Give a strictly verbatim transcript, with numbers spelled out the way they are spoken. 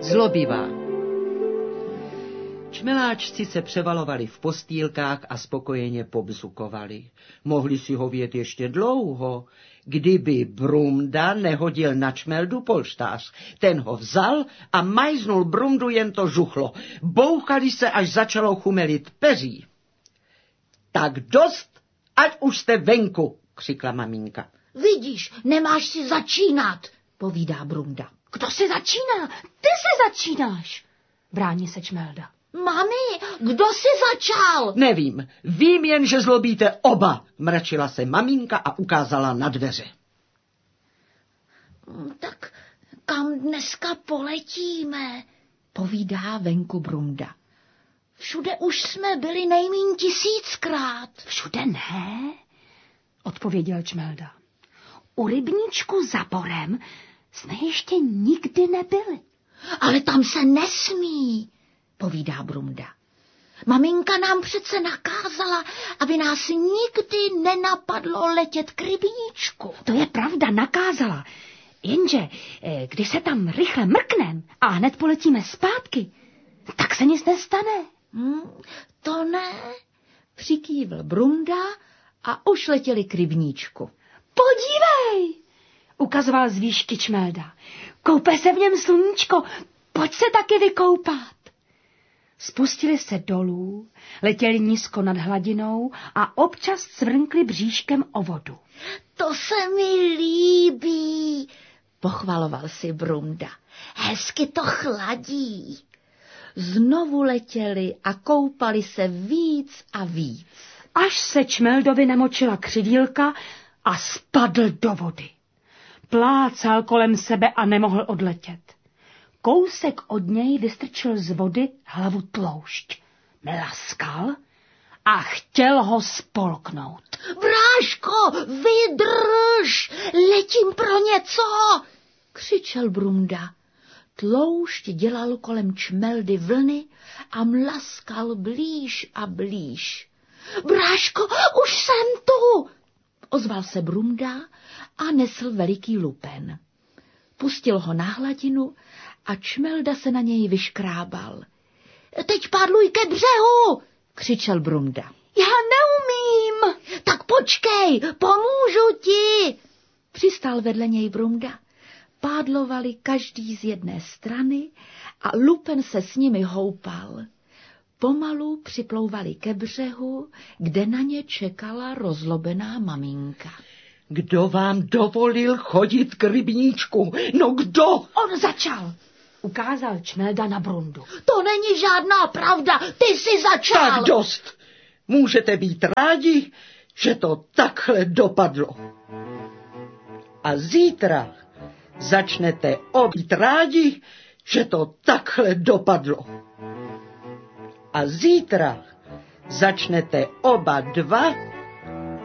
Zlobivá. Čmeláčci se převalovali v postýlkách a spokojeně pobzukovali. Mohli si hovět ještě dlouho, kdyby Brumda nehodil na Čmeldu polštář. Ten ho vzal a majznul Brumdu, jen to žuchlo. Bouchali se, až začalo chumelit peří. Tak dost, ať už jste venku, křikla maminka. Vidíš, nemáš si začínat, povídá Brumda. Kdo si začíná? Ty se začínáš, brání se Čmelda. Mami, kdo si začal? Nevím, vím jen, že zlobíte oba, mračila se maminka a ukázala na dveře. Tak kam dneska poletíme, povídá venku Brumda. Všude už jsme byli nejmíň tisíckrát. Všude ne, odpověděl Čmelda. U rybníčku za borem jsme ještě nikdy nebyli. Ale tam se nesmí, povídá Brumda. Maminka nám přece nakázala, aby nás nikdy nenapadlo letět k rybníčku. To je pravda, nakázala. Jenže, když se tam rychle mrknem a hned poletíme zpátky, tak se nic nestane. Hmm, to ne, přikývl Brumda a už letěli k rybníčku. Podívej, ukazoval z výšky Čmelda. Koupe se v něm sluníčko, pojď se taky vykoupat. Spustili se dolů, letěli nízko nad hladinou a občas cvrnkli bříškem o vodu. To se mi líbí, pochvaloval si Brumda. Hezky to chladí. Znovu letěli a koupali se víc a víc. Až se Čmeldovi namočila křidílka a spadl do vody. Plácal kolem sebe a nemohl odletět. Kousek od něj vystrčil z vody hlavu tloušť. Mlaskal a chtěl ho spolknout. Bráško, vydrž, letím pro něco, křičel Brumda. Tloušť dělal kolem Čmeldy vlny a mlaskal blíž a blíž. Bráško, už jsem tu, ozval se Brumda a nesl veliký lupen. Pustil ho na hladinu a Čmelda se na něj vyškrábal. Teď pádluj ke břehu, křičel Brumda. Já neumím. Tak počkej, pomůžu ti, přistál vedle něj Brumda. Pádlovali každý z jedné strany a lupen se s nimi houpal. Pomalu připlouvali ke břehu, kde na ně čekala rozlobená maminka. Kdo vám dovolil chodit k rybníčku? No kdo? On začal, ukázal Čmelda na Brumdu. To není žádná pravda, ty jsi začal. Tak dost. Můžete být rádi, že to takhle dopadlo. A zítra začnete být rádi, že to takhle dopadlo. A zítra začnete oba dva